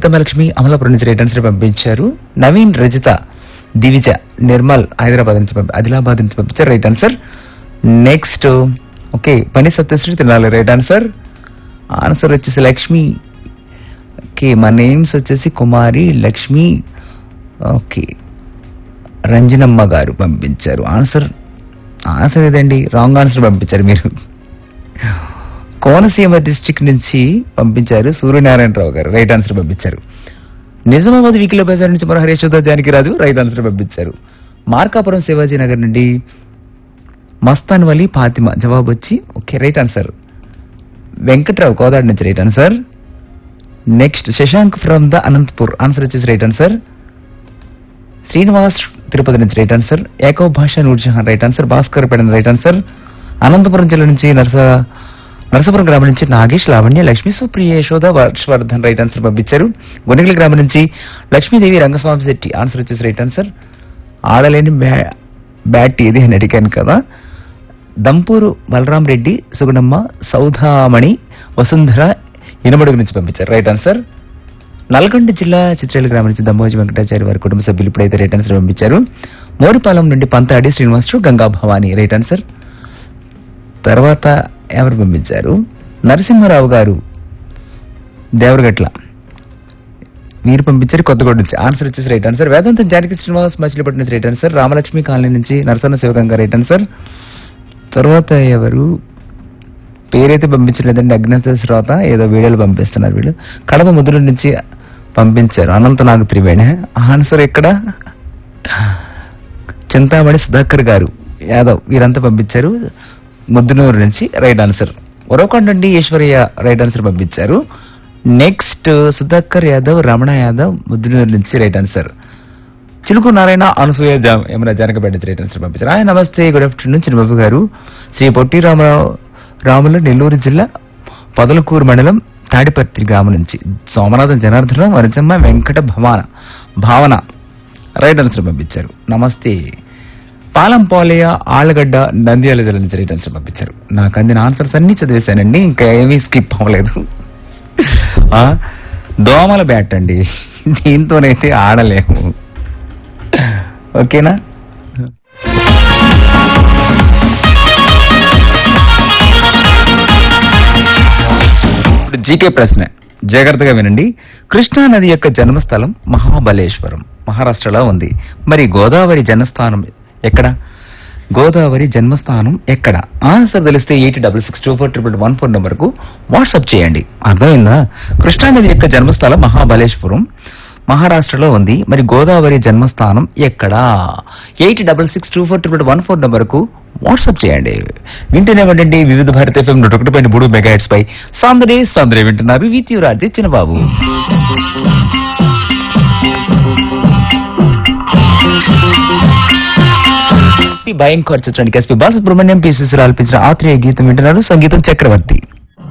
సీతమలక్ష్మి అమలాపురం నుంచి right answer పంపించారు. నవీన్, రజిత, దివిజ, నిర్మల్ హైదరాబాద్ నుంచి ఆదిలాబాద్ నుంచి పంపించారు రైట్ ఆన్సర్. నెక్స్ట్ ఓకే పని సత్యశ్రీ తినాలి రైట్ ఆన్సర్. ఆన్సర్ వచ్చేసి లక్ష్మి. ఓకే మా నేమ్స్ వచ్చేసి కుమారి, లక్ష్మి, ఓకే రంజనమ్మ గారు పంపించారు ఆన్సర్. ఆన్సర్ ఏదండి, రాంగ్ ఆన్సర్ పంపించారు మీరు. కోనసీమ డిస్ట్రిక్ట్ నుంచి పంపించారు సూర్యనారాయణరావు గారు రైట్ ఆన్సర్ పంపించారు. నిజామాబాద్ వీకిలో బజార్ నుంచి మన హరీష్ జానకిరాజు రైట్ ఆన్సర్ పంపించారు. మార్కాపురం శివాజీ నగర్ నుండి మస్తాన్ వలి ఫాతిమా జవాబు వచ్చి okay right answer. Venkatrao Kodad నుంచి right answer. Next Shashank from the Anantapur answer వచ్చేసి రైట్ ఆన్సర్. శ్రీనివాస్ తిరుపతి నుంచి రైట్ ఆన్సర్. ఏకో భాష Nurjahan right answer. Bhaskar Pedana right answer. Anantapuram జిల్లా నుంచి నరసాపురం గ్రామం నుంచి నాగేష్, లావణ్య, లక్ష్మి, సుప్రియ, యశోద, వర్షవర్ధన్ రైట్ ఆన్సర్ పంపించారు. గుణగిల గ్రామం నుంచి లక్ష్మీదేవి, రంగస్వామి శెట్టి ఆన్సర్ వచ్చేసి రైట్ ఆన్సర్. ఆడలేని బ్యాట్ ఇది అని అడిగాను కదా. దంపూరు బలరాం రెడ్డి, సుగుణమ్మ, సౌధామణి, వసుంధర ఇనమడుగు నుంచి పంపించారు రైట్ ఆన్సర్. నల్గొండ జిల్లా చిత్రేల గ్రామం నుంచి దమ్మోజీ వెంకటాచారి వారి కుటుంబ సభ్యులు ఇప్పుడైతే రైట్ ఆన్సర్ పంపించారు. మోరిపాలెం నుండి పంతాడి శ్రీనివాసరావు, గంగా భవాని రైట్ ఆన్సర్. తర్వాత ఎవరు పంపించారు, నరసింహారావు గారు దేవరగట్ల వీరు పంపించారు కొత్తగూడ నుంచి ఆన్సర్ వచ్చేసి రైట్ ఆన్సర్. వేదాంతం జానకి శ్రీనివాస్ మచిలీపట్నం నుంచి రైట్ ఆన్సర్. రామలక్ష్మి కాలనీ నుంచి నరసన్న శివగంగా రైట్ ఆన్సర్. తర్వాత ఎవరు పేరైతే పంపించలేదండి, అజ్ఞాత శ్రోత ఏదో వీడియోలు పంపిస్తున్నారు వీళ్ళు. కడప ముద్దుల నుంచి పంపించారు అనంతనాగ్ త్రివేణి ఆన్సర్. ఇక్కడ చింతామణి సుధాకర్ గారు యాదవ్ వీరంతా పంపించారు ముద్దునూరు నుంచి రైట్ ఆన్సర్. ఉరవకొండ నుండి ఈశ్వరయ్య రైట్ ఆన్సర్ పంపించారు. నెక్స్ట్ సుధాకర్ యాదవ్, రమణ యాదవ్ ముద్దునూరు నుంచి రైట్ ఆన్సర్. చిలుకు నారాయణ, అనసూయ, యమున జానకపేట నుంచి రైట్ ఆన్సర్ పంపించారు. హాయ్ నమస్తే గుడ్ ఆఫ్టర్నూన్ చిన్నబాబు గారు. శ్రీ పొట్టి రాములు నెల్లూరు జిల్లా పొదలకూరు మండలం తాడిపత్రి గ్రామం నుంచి సోమనాథం, జనార్దనం, వరజమ్మ, వెంకట భావన రైట్ ఆన్సర్ పంపించారు. నమస్తే పాలంపాలయ, ఆళ్లగడ్డ, నంద్యాల జిల్లా నుంచి రైట్ ఆన్సర్ పంపించారు. నాకు అందిన ఆన్సర్స్ అన్ని చదివేశానండి, ఇంకా ఏమీ స్కిప్ అవ్వలేదు. దోమల బ్యాట్ అండి, దీంతోనైతే ఆడలేము. ఓకేనా. ఇప్పుడు జీకే ప్రశ్న జాగ్రత్తగా వినండి. కృష్ణా నది యొక్క జన్మస్థలం మహాబలేశ్వరం మహారాష్ట్రలో ఉంది. మరి గోదావరి జన్మస్థానం ఎక్కడ? గోదావరి జన్మస్థానం ఎక్కడ? ఆన్సర్ తెలిస్తే 86624141 నంబర్ కు వాట్సాప్ చేయండి. అర్థమైందా? కృష్ణా నది యొక్క జన్మస్థలం మహాబలేశ్వరం మహారాష్ట్రలో ఉంది. మరి గోదావరి జన్మస్థానం ఎక్కడా? 86624141 నంబర్ కు వాట్సాప్ చేయండి. వింటూనే ఉండండి వివిధ భారత FM 101.3 మెగాహెర్ట్జ్ పై సందడే వింటున్నారు. విత్ రాజే చిన్నబాబు. భయంకర్ చిత్రానికి ఎస్పీ బాలసుబ్రహ్మణ్యం, పి. సుశీల ఆలపించిన ఆత్రేయ గీతం వింటున్నారు. సంగీతం చక్రవర్తి.